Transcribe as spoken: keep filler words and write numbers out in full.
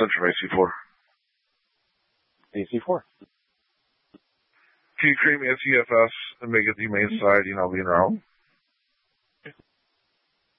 Central A C four. A C four. Can you create me a T F S and make it the main side, you know, being around?